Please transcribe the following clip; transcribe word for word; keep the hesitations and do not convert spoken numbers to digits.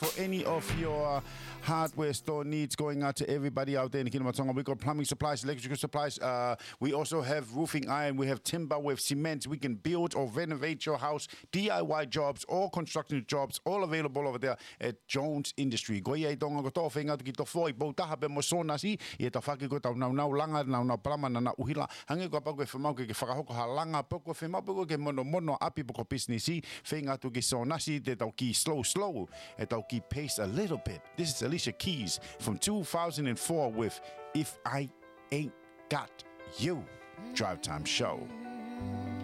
for any of your hardware store needs going out to everybody out there in Kinamatonga. We got plumbing supplies, electrical supplies. Uh, we also have roofing iron. We have timber. We have cement. We can build or renovate your house. D I Y jobs, all construction jobs, all available over there at Jones Industry. Goia I tonga ko tō whenga ki tō whoi pautaha pe mo sōna si i e tā whaki ko tau nau nau langa, nau nau palama, nau nau uhila. Hange ko pako e whamau ke ke whakahoko ha langa, poko whamau poko ke mono mono api poko business i. Whenga tu ke sōna si te tau ki slow slow. E tau ki pace a little bit. This is Alicia Keys from two thousand four with If I Ain't Got You. Drive Time Show.